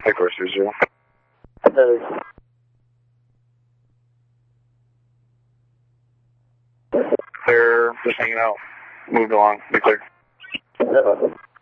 Headquarters 30. Clear, just hanging out. Moved along, be clear.